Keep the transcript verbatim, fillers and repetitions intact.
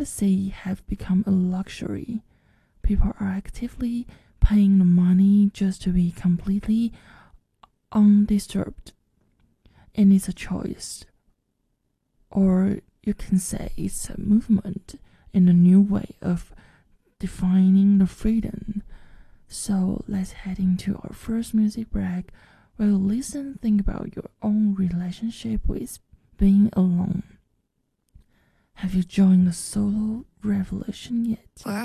privacy have become a luxury. People are actively paying the money just to be completely undisturbed. And it's a choice. Or you can say it's a movement in a new way of defining the freedom. So let's head into our first music break where you listen and think about your own relationship with being alone. Have you joined the solo revolution yet? Well,